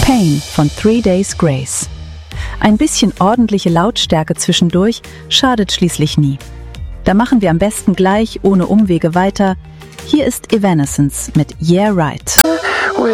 Pain von 3 Days Grace. Ein bisschen ordentliche Lautstärke zwischendurch schadet schließlich nie. Da machen wir am besten gleich ohne Umwege weiter. Hier ist Evanescence mit Yeah Right.